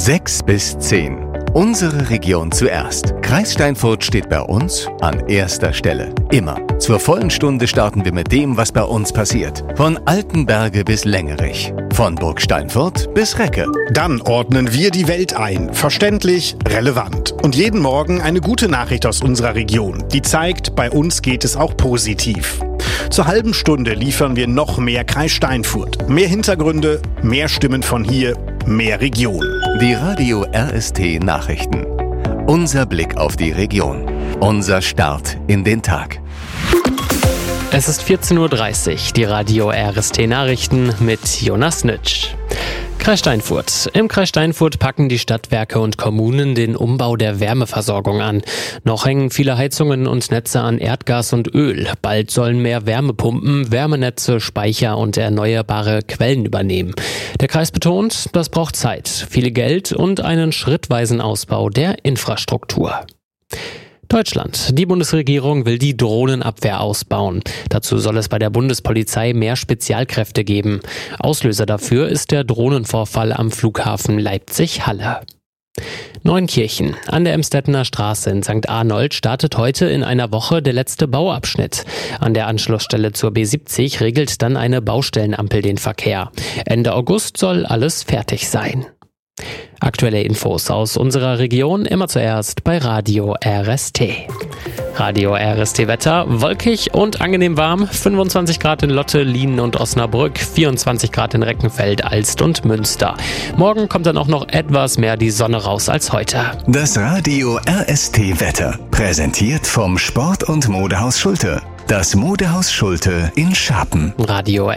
6 bis 10. Unsere Region zuerst. Kreis Steinfurt steht bei uns an erster Stelle. Immer. Zur vollen Stunde starten wir mit dem, was bei uns passiert. Von Altenberge bis Längerich. Von Burg Steinfurt bis Recke. Dann ordnen wir die Welt ein. Verständlich, relevant. Und jeden Morgen eine gute Nachricht aus unserer Region, die zeigt, bei uns geht es auch positiv. Zur halben Stunde liefern wir noch mehr Kreis Steinfurt. Mehr Hintergründe, mehr Stimmen von hier, mehr Region. Die Radio RST Nachrichten. Unser Blick auf die Region. Unser Start in den Tag. Es ist 14.30 Uhr, die Radio RST Nachrichten mit Jonas Nitsch. Kreis Steinfurt. Im Kreis Steinfurt packen die Stadtwerke und Kommunen den Umbau der Wärmeversorgung an. Noch hängen viele Heizungen und Netze an Erdgas und Öl. Bald sollen mehr Wärmepumpen, Wärmenetze, Speicher und erneuerbare Quellen übernehmen. Der Kreis betont, das braucht Zeit, viel Geld und einen schrittweisen Ausbau der Infrastruktur. Deutschland. Die Bundesregierung will die Drohnenabwehr ausbauen. Dazu soll es bei der Bundespolizei mehr Spezialkräfte geben. Auslöser dafür ist der Drohnenvorfall am Flughafen Leipzig-Halle. Neunkirchen. An der Emstettener Straße in St. Arnold startet heute in einer Woche der letzte Bauabschnitt. An der Anschlussstelle zur B70 regelt dann eine Baustellenampel den Verkehr. Ende August soll alles fertig sein. Aktuelle Infos aus unserer Region immer zuerst bei Radio RST. Radio RST Wetter, wolkig und angenehm warm, 25 Grad in Lotte, Lienen und Osnabrück, 24 Grad in Reckenfeld, Alst und Münster. Morgen kommt dann auch noch etwas mehr die Sonne raus als heute. Das Radio RST Wetter, präsentiert vom Sport- und Modehaus Schulte. Das Modehaus Schulte in Scharpen. Radio